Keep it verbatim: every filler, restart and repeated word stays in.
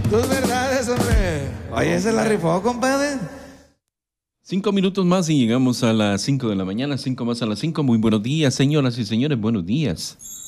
Tus verdades, hombre. Oye, ¿se la rifó, compadre? Cinco minutos más y llegamos a las cinco de la mañana, cinco más a las cinco. Muy buenos días, señoras y señores, buenos días.